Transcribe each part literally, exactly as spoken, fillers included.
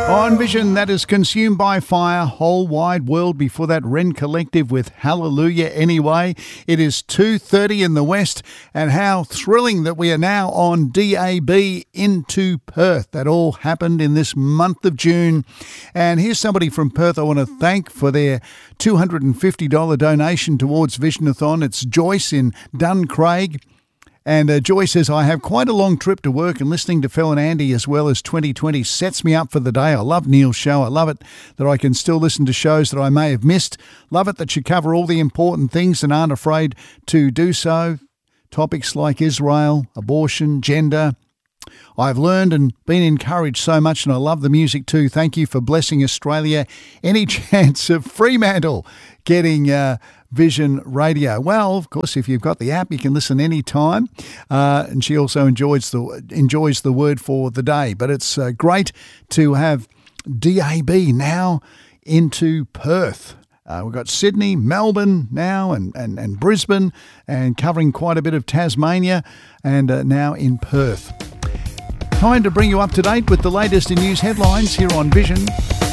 On Vision, that is Consumed by Fire, Whole Wide World. Before that, Ren Collective with Hallelujah Anyway. It is two thirty in the west, and how thrilling that we are now on D A B into Perth. That all happened in this month of June. And here's somebody from Perth I want to thank for their two hundred fifty dollars donation towards Visionathon. It's Joyce in Duncraig. And uh, Joy says, I have quite a long trip to work, and listening to Phil and Andy as well as twenty twenty sets me up for the day. I love Neil's show. I love it that I can still listen to shows that I may have missed. Love it that you cover all the important things and aren't afraid to do so. Topics like Israel, abortion, gender. I've learned and been encouraged so much, and I love the music too. Thank you for blessing Australia. Any chance of Fremantle getting uh, Vision Radio? Well, of course, if you've got the app, you can listen anytime. Uh, and she also enjoys the enjoys the word for the day. But it's uh, great to have D A B now into Perth. Uh, we've got Sydney, Melbourne now, and, and, and Brisbane, and covering quite a bit of Tasmania, and uh, now in Perth. Time to bring you up to date with the latest in news headlines here on Vision.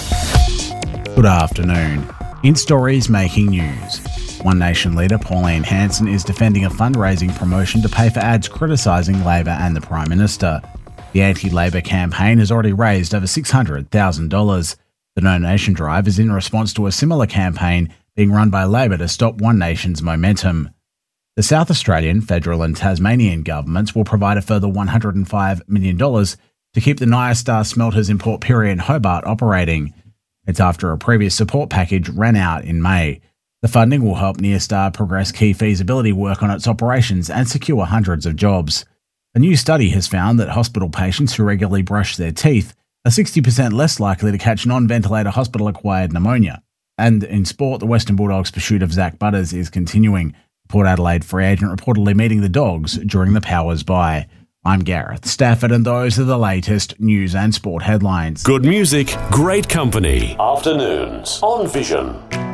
Good afternoon. In stories making news, One Nation leader Pauline Hanson is defending a fundraising promotion to pay for ads criticising Labor and the Prime Minister. The anti-Labor campaign has already raised over six hundred thousand dollars. The donation drive is in response to a similar campaign being run by Labor to stop One Nation's momentum. The South Australian, federal and Tasmanian governments will provide a further one hundred five million dollars to keep the Nyastar smelters in Port Pirie and Hobart operating. It's after a previous support package ran out in May. The funding will help Nyastar progress key feasibility work on its operations and secure hundreds of jobs. A new study has found that hospital patients who regularly brush their teeth are sixty percent less likely to catch non-ventilator hospital-acquired pneumonia. And in sport, the Western Bulldogs' pursuit of Zach Butters is continuing. Port Adelaide free agent reportedly meeting the Dogs during the Powers bye. I'm Gareth Stafford, and those are the latest news and sport headlines. Good music, great company. Afternoons on Vision.